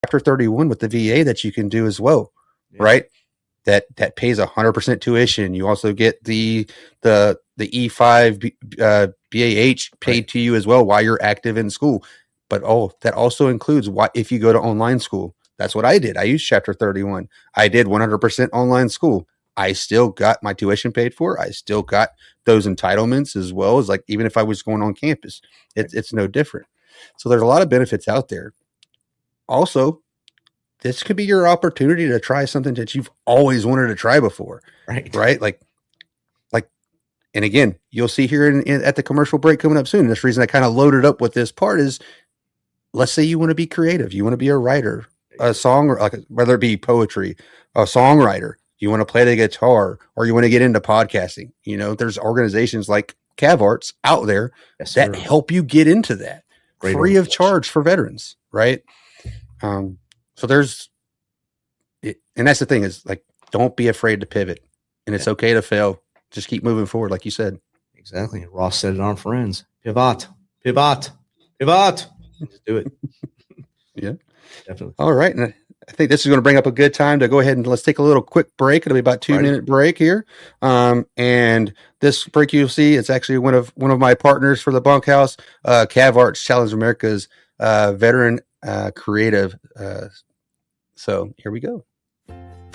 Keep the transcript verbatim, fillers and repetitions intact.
Chapter thirty-one with the V A that you can do as well, yeah. right? That that pays one hundred percent tuition. You also get the the the E five B, uh, B A H paid right. to you as well while you're active in school. But oh, that also includes what if you go to online school. That's what I did. I used Chapter thirty-one. I did one hundred percent online school. I still got my tuition paid for. I still got those entitlements as well as like even if I was going on campus, it's it's no different. So there's a lot of benefits out there. Also, this could be your opportunity to try something that you've always wanted to try before, right? Right? Like, like, and again, you'll see here in, in, at the commercial break coming up soon. This reason I kind of loaded up with this part is, let's say you want to be creative, you want to be a writer, a song, like whether it be poetry, a songwriter, you want to play the guitar, or you want to get into podcasting. You know, there's organizations like CavArts out there yes, that sir. help you get into that Great free of charge for veterans, right? Um, so there's, it, and that's the thing is like, don't be afraid to pivot, and it's yeah. okay to fail. Just keep moving forward. Like you said. Exactly. Ross said it on Friends, pivot, pivot, pivot. Just do it. Yeah, definitely. All right. And I think this is going to bring up a good time to go ahead and let's take a little quick break. It'll be about two right. minute break here. Um, and this break you'll see, it's actually one of, one of my partners for the bunkhouse, uh, CavArts Challenge America's, uh, veteran, uh, creative. Uh, so here we go.